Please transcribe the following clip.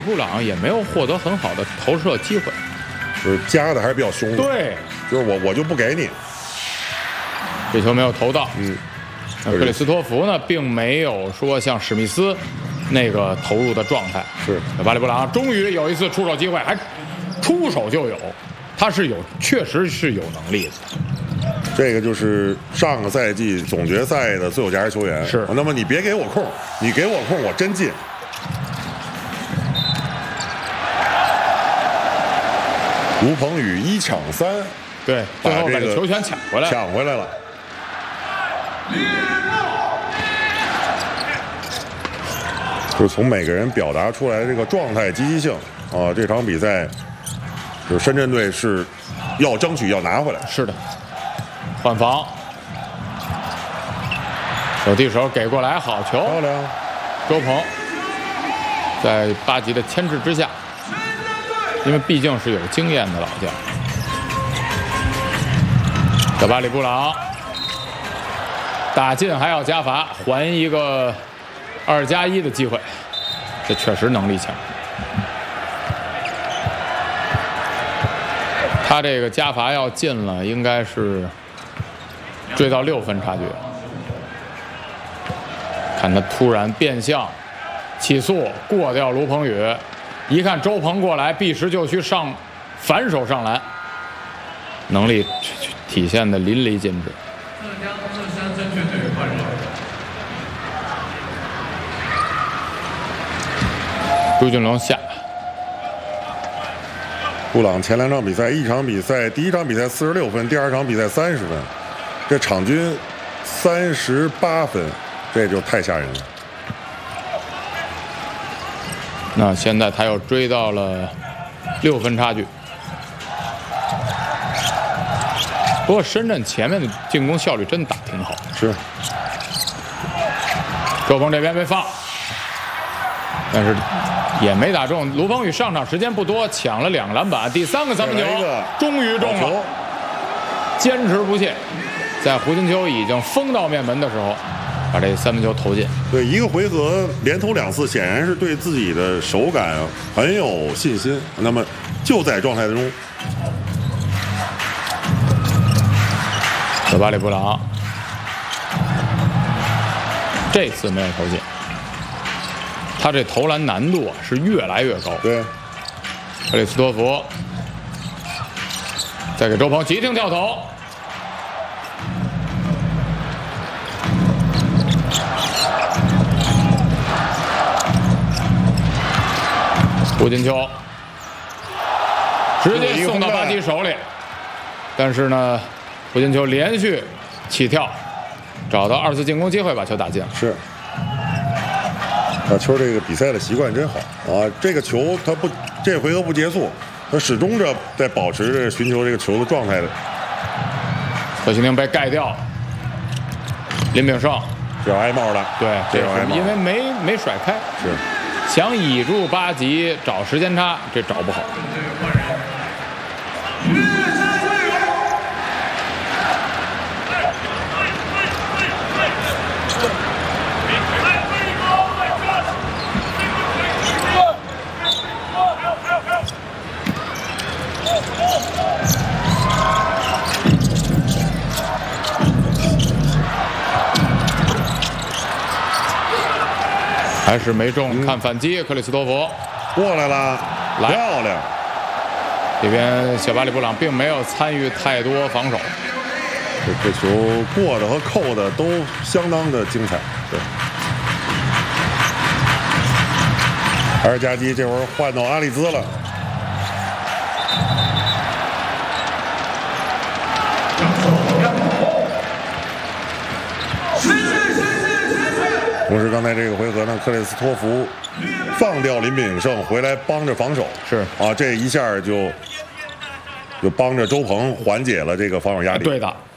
布朗也没有获得很好的投射机会， 就是夹的还是比较凶的。 对， 就是我就不给你。 这球没有投到。 克里斯托弗呢，并没有说像史密斯那个投入的状态。 是， 巴里布朗终于有一次出手机会，还出手就有，他是有，确实是有能力的。 这个就是上个赛季总决赛的最有价值球员。 是， 那么你别给我空，你给我空我真进。卢鹏宇1抢3， 对，最后把这球权抢回来了。就是从每个人表达出来的这个状态、积极性啊，这场比赛就是深圳队是要争取要拿回来。 是的，换防，手递手给过来，好球， 漂亮。 周鹏在巴吉的牵制之下。因为毕竟是有经验的老将，德巴里布朗打进还要加罚，还一个2+1的机会，这确实能力强。他这个加罚要进了，应该是追到6分差距了。看他突然变向，起速过掉卢鹏宇。一看周鹏过来，避实就虚上反手上篮，能力体现的淋漓尽致。朱俊龙下。 布朗前2场比赛，一场比赛第一场比赛46分，第2场比赛30分，这场均38分，这就太吓人了。 那现在他又追到了6分差距。不过深圳前面的进攻效率真打挺好。 是。 周鹏这边被放，但是也没打中。卢鹏宇上场时间不多，抢了2个篮板，第3个3分球终于中了，坚持不懈，在胡金秋已经封到面门的时候。把这3分球投进。 对，一个回合连投2次，显然是对自己的手感很有信心。那么就在状态中， 巴里布朗这次没有投进，他这投篮难度是越来越高。 对， 克里斯托弗再给周鹏急停跳投。胡金秋直接送到巴基手里，但是呢，胡金秋连续起跳，找到2次进攻机会，把球打进。 是，小邱这个比赛的习惯真好啊！这个球他不，这回合不结束，他始终着在保持着寻求这个球的状态的。 何兴宁被盖掉，林炳胜这要挨帽了。 对，这要挨帽， 因为没甩开。 是。 想倚住巴吉找时间差，这找不好。还是没中，看反击，克里斯托弗过来了，漂亮。 这边小巴里布朗并没有参与太多防守， 这球过的和扣的都相当的精彩。对，阿尔加基这会儿换到阿里兹了。同时，刚才这个回合呢，克里斯托弗放掉林炳胜回来帮着防守， 是啊，这一下就帮着周鹏缓解了这个防守压力。 对的。